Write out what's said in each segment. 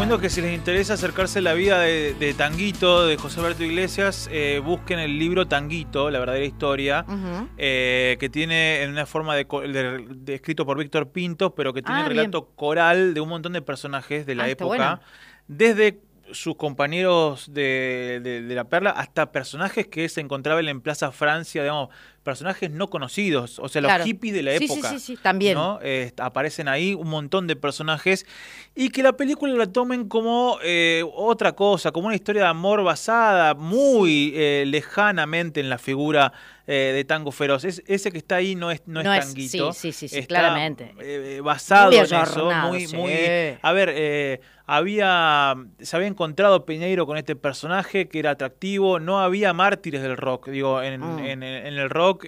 recomiendo que si les interesa acercarse a la vida de Tanguito, de José Alberto Iglesias, busquen el libro Tanguito, la verdadera historia, que tiene en una forma de escrito por Víctor Pinto, pero que tiene relato coral de un montón de personajes de la época, bueno. Desde sus compañeros de La Perla hasta personajes que se encontraban en Plaza Francia, digamos, personajes no conocidos, o sea, los hippies de la época. Sí, también. ¿No? Aparecen ahí un montón de personajes y que la película la tomen como otra cosa, como una historia de amor basada muy lejanamente en la figura de Tango Feroz. Ese que está ahí no es Tanguito. Sí, está, claramente. Basado en eso, muy. A ver, se había encontrado Piñeiro con este personaje que era atractivo, no había mártires del rock, digo, en el rock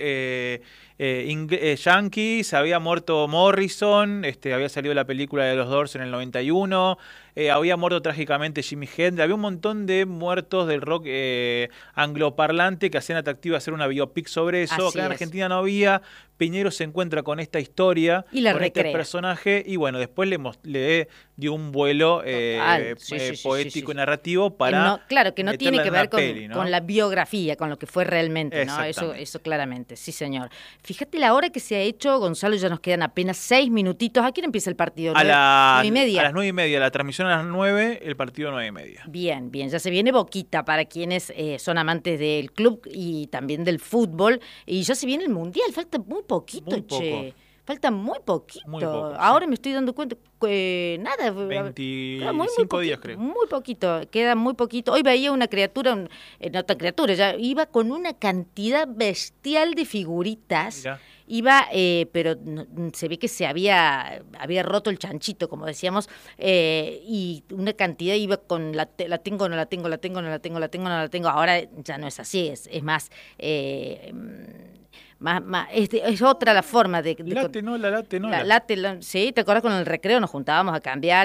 yankee, se había muerto Morrison, había salido la película de los Doors en el 91, había muerto trágicamente Jimi Hendrix, había un montón de muertos del rock angloparlante que hacían atractivo hacer una biopic sobre eso. Acá en Argentina no había. Piñeiro se encuentra con esta historia, con este personaje, y bueno, después le dio un vuelo poético y narrativo para claro, que no tiene que ver con la biografía, con lo que fue realmente, ¿no? Eso claramente, sí señor. Fíjate la hora que se ha hecho, Gonzalo, ya nos quedan apenas 6 minutitos. ¿A quién empieza el partido? A las 9:30, la transmisión a las 9, el partido 9:30. Bien, ya se viene Boquita para quienes son amantes del club y también del fútbol, y ya se viene el Mundial, falta muy poquito, falta muy poquito. Ahora me estoy dando cuenta, nada. 25 días creo. Muy poquito, queda muy poquito. Hoy veía una criatura, ya iba con una cantidad bestial de figuritas. Mirá. Iba, pero se ve que se había roto el chanchito, como decíamos, y una cantidad iba con la tengo, no la tengo, la tengo, no la tengo, la tengo, no la tengo. Ahora ya no es así, es más... es otra la forma de sí, ¿te acuerdas con el recreo? Nos juntábamos a cambiar,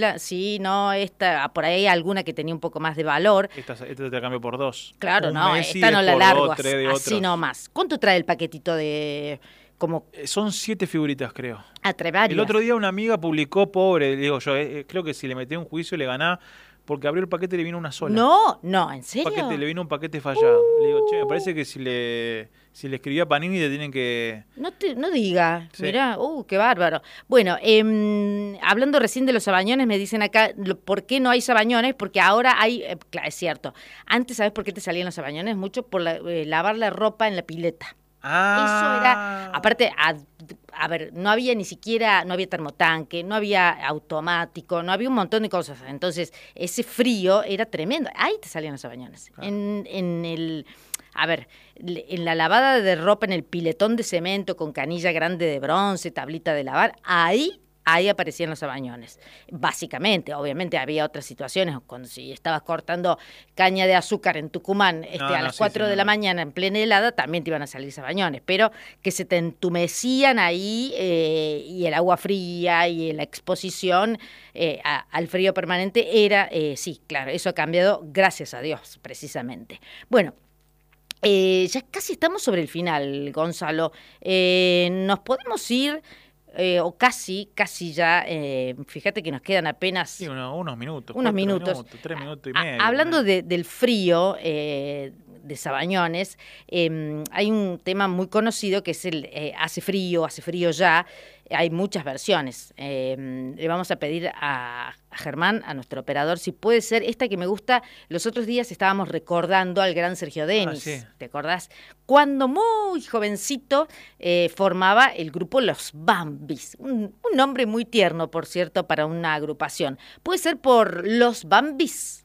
por ahí hay alguna que tenía un poco más de valor. Esta te cambio por 2. Claro, esta no la largo, así nomás. ¿Cuánto trae el paquetito de...? Son 7 figuritas, creo. Trae varias. El otro día una amiga publicó, pobre, digo yo, creo que si le metí un juicio le ganá, porque abrió el paquete y le vino una sola. No, ¿en serio? Le vino un paquete fallado. Le digo, me parece que si le escribía a Panini te tienen que... No diga, sí. Mirá, qué bárbaro. Bueno, hablando recién de los sabañones, me dicen acá, ¿por qué no hay sabañones? Porque ahora hay, es cierto, antes, ¿sabes por qué te salían los sabañones? Mucho por lavar la ropa en la pileta. Eso era, aparte, a ver, no había termotanque, no había automático, no había un montón de cosas. Entonces, ese frío era tremendo. Ahí te salían los sabañones. Claro. En la lavada de ropa en el piletón de cemento con canilla grande de bronce, tablita de lavar, ahí aparecían los sabañones. Básicamente, obviamente había otras situaciones, cuando si estabas cortando caña de azúcar en Tucumán a las 4 de la mañana en plena helada, también te iban a salir sabañones, pero que se te entumecían ahí y el agua fría y la exposición al frío permanente era, sí, claro, eso ha cambiado, gracias a Dios, precisamente. Bueno, ya casi estamos sobre el final, Gonzalo. Nos podemos ir... o casi ya, fíjate que nos quedan apenas... Sí, unos minutos. 3 minutos y medio. Hablando del frío, de Sabañones, hay un tema muy conocido que es el hace frío ya. Hay muchas versiones. Le vamos a pedir a Germán, a nuestro operador, si puede ser esta que me gusta. Los otros días estábamos recordando al gran Sergio Denis, sí. ¿Te acordás? Cuando muy jovencito formaba el grupo Los Bambis. Un nombre muy tierno, por cierto, para una agrupación. ¿Puede ser por Los Bambis?